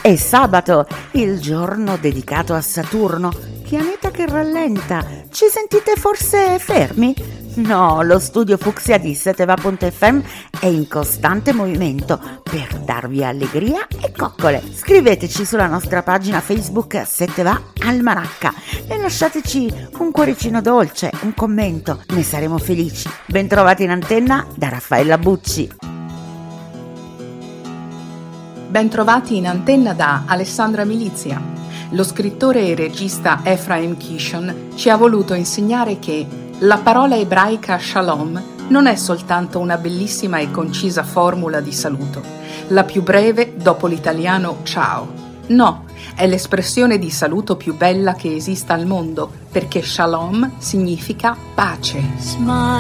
È sabato, il giorno dedicato a Saturno, pianeta che rallenta. Ci sentite forse fermi? No, lo studio Fucsia di Seteva.fm è in costante movimento per darvi allegria e coccole. Scriveteci sulla nostra pagina Facebook Seteva Almanacca e lasciateci un cuoricino dolce, un commento, ne saremo felici. Bentrovati in antenna da Raffaella Bucci. Bentrovati in antenna da Alessandra Milizia. Lo scrittore e regista Ephraim Kishon ci ha voluto insegnare che la parola ebraica shalom non è soltanto una bellissima e concisa formula di saluto, la più breve dopo l'italiano ciao. No, è l'espressione di saluto più bella che esista al mondo, perché shalom significa pace.